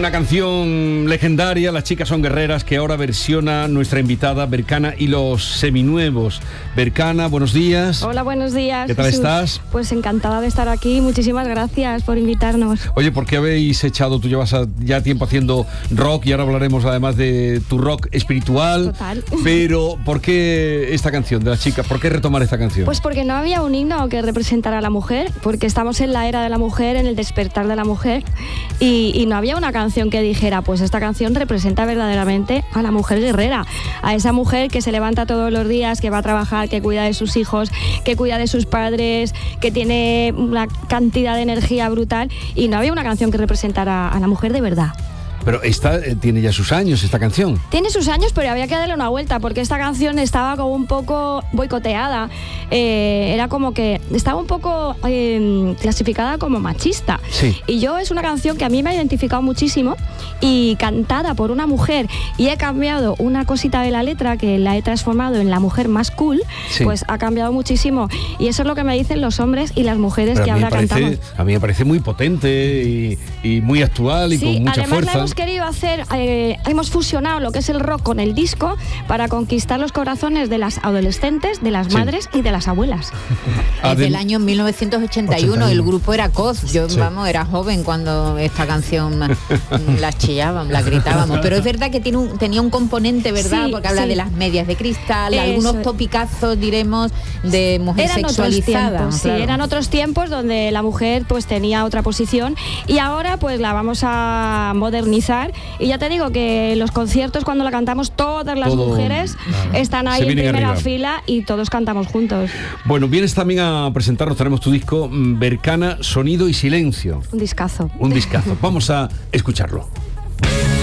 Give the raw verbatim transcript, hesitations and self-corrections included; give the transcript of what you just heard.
Una canción legendaria, Las chicas son guerreras, que ahora versiona nuestra invitada Bercana y los seminuevos. Bercana, buenos días. Hola, buenos días. ¿Qué tal Jesús? estás? Pues encantada de estar aquí, muchísimas gracias por invitarnos. Oye, ¿por qué habéis echado, tú llevas ya tiempo haciendo rock y ahora hablaremos además de tu rock espiritual? Total. Pero, ¿por qué esta canción de Las chicas? ¿Por qué retomar esta canción? Pues porque no había un himno que representara a la mujer, porque estamos en la era de la mujer, en el despertar de la mujer, y, y no había una canción que dijera, pues esta canción representa verdaderamente a la mujer guerrera, a esa mujer que se levanta todos los días, que va a trabajar, que cuida de sus hijos, que cuida de sus padres, que tiene una cantidad de energía brutal, y no había una canción que representara a la mujer de verdad. Pero esta eh, tiene ya sus años, esta canción. Tiene sus años, pero había que darle una vuelta, porque esta canción estaba como un poco boicoteada. Eh, era como que estaba un poco eh, clasificada como machista. Sí. Y yo es una canción que a mí me ha identificado muchísimo, y cantada por una mujer, y he cambiado una cosita de la letra, que la he transformado en la mujer más cool, Sí. pues ha cambiado muchísimo. Y eso es lo que me dicen los hombres y las mujeres Pero que a mí, ahora me parece, cantamos. a mí me parece muy potente y, y muy actual y Sí, con mucha además fuerza. la hemos querido hacer, eh, hemos fusionado lo que es el rock con el disco para conquistar los corazones de las adolescentes, de las Sí. madres y de las abuelas. Adem- Es del año mil novecientos ochenta y uno, ochenta y uno. el grupo era Coz. Yo, Sí. vamos, era joven cuando esta canción la chillábamos, la gritábamos. Pero es verdad que tiene un, tenía un componente, ¿verdad? Sí, Porque habla sí. de las medias de cristal, Eso. algunos topicazos, diremos, de mujer Eran otros sexualizada. tiempos, sí, claro. eran otros tiempos donde la mujer pues tenía otra posición, y ahora pues la vamos a modernizar, y ya te digo que los conciertos cuando la cantamos todas las Todo, mujeres claro. están ahí Se en vienen primera arriba. fila y todos cantamos juntos. Bueno, vienes también a presentarnos, tenemos tu disco mm, Bercana, Sonido y Silencio. Un discazo. Un discazo. Vamos a escucharlo.